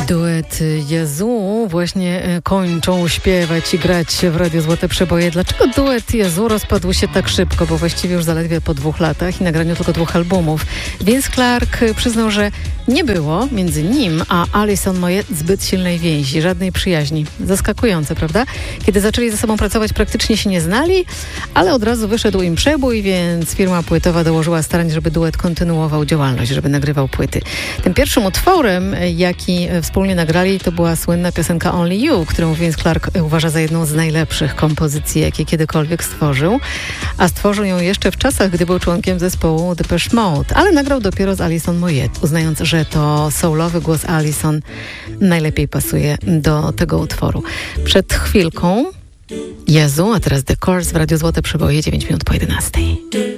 Duet Jezu właśnie kończą śpiewać i grać w Radiu Złote Przeboje. Dlaczego duet Jezu rozpadł się tak szybko? Bo właściwie już zaledwie po 2 latach i nagraniu tylko 2 albumów. Vince Clarke przyznał, że nie było między nim a Alison Moyet zbyt silnej więzi, żadnej przyjaźni. Zaskakujące, prawda? Kiedy zaczęli ze sobą pracować, praktycznie się nie znali, ale od razu wyszedł im przebój, więc firma płytowa dołożyła starań, żeby duet kontynuował działalność, żeby nagrywał płyty. Tym pierwszym utworem, jaki wspólnie nagrali, to była słynna piosenka Only You, którą Vince Clarke uważa za jedną z najlepszych kompozycji, jakie kiedykolwiek stworzył. A stworzył ją jeszcze w czasach, gdy był członkiem zespołu Depeche Mode, ale nagrał dopiero z Alison Moyet, uznając, że to soulowy głos Alison najlepiej pasuje do tego utworu. Przed chwilką Jezu, a teraz The Course w Radiu Złote Przeboje, 9 minut po 11.